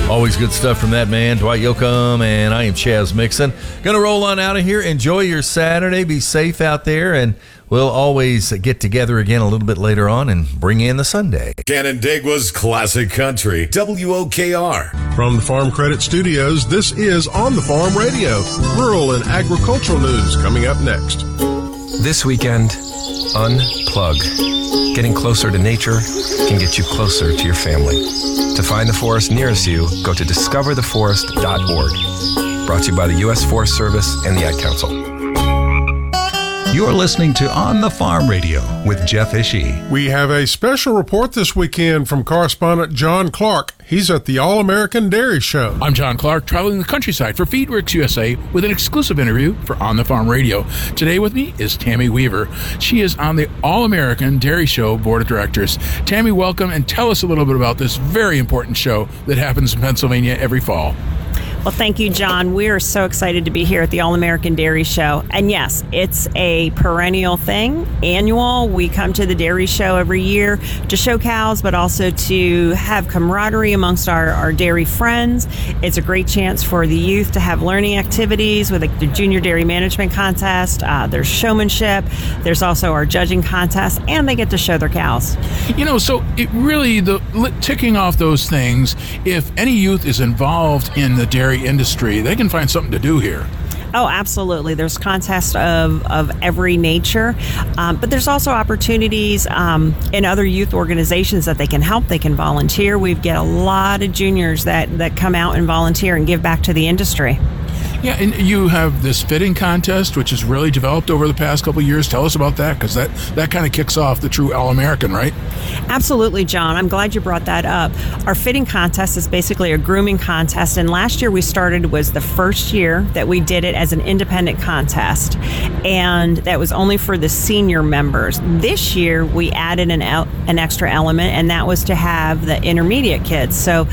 Always good stuff from that man, Dwight Yoakam, and I am Chaz Mixon. Gonna roll on out of here. Enjoy your Saturday. Be safe out there, and we'll always get together again a little bit later on and bring in the Sunday. Canandaigua's Classic Country, WOKR. From the Farm Credit Studios, this is On the Farm Radio. Rural and agricultural news coming up next. This weekend, unplug. Getting closer to nature can get you closer to your family. To find the forest nearest you, go to discovertheforest.org. Brought to you by the U.S. Forest Service and the Ad Council. You're listening to On the Farm Radio with Jeff Ishii. We have a special report this weekend from correspondent John Clark. He's at the All-American Dairy Show. I'm John Clark, traveling the countryside for FeedWorks USA with an exclusive interview for On the Farm Radio. Today with me is Tammy Weaver. She is on the All-American Dairy Show Board of Directors. Tammy, welcome, and tell us a little bit about this very important show that happens in Pennsylvania every fall. Well, thank you, John. We are so excited to be here at the All-American Dairy Show. And yes, it's a perennial thing, annual. We come to the dairy show every year to show cows, but also to have camaraderie amongst our dairy friends. It's a great chance for the youth to have learning activities with the Junior Dairy Management Contest. There's showmanship. There's also our judging contest, and they get to show their cows. You know, so it really, ticking off those things, if any youth is involved in the dairy industry, they can find something to do here. Oh, absolutely. There's contests of every nature, but there's also opportunities in other youth organizations that they can help. They can volunteer. We get a lot of juniors that come out and volunteer and give back to the industry. Yeah, and you have this fitting contest, which has really developed over the past couple of years. Tell us about that, because that kind of kicks off the true All-American, right? Absolutely, John. I'm glad you brought that up. Our fitting contest is basically a grooming contest, and last year was the first year that we did it as an independent contest, and that was only for the senior members. This year, we added an extra element, and that was to have the intermediate kids, so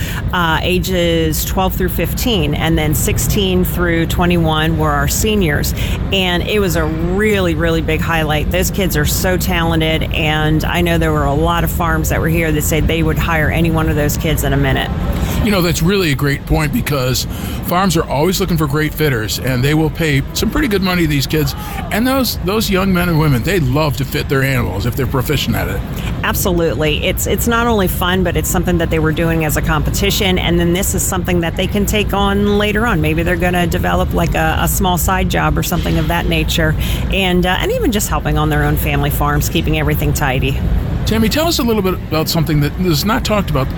ages 12 through 15, and then 16 through 21 were our seniors, and it was a really, really big highlight. Those kids are so talented, and I know there were a lot of farms that were here that said they would hire any one of those kids in a minute. You know, that's really a great point, because farms are always looking for great fitters, and they will pay some pretty good money to these kids. And those young men and women, they love to fit their animals if they're proficient at it. Absolutely. It's not only fun, but it's something that they were doing as a competition, and then this is something that they can take on later on. Maybe they're going to develop like a small side job or something of that nature, and even just helping on their own family farms, keeping everything tidy. Tammy, tell us a little bit about something that is not talked about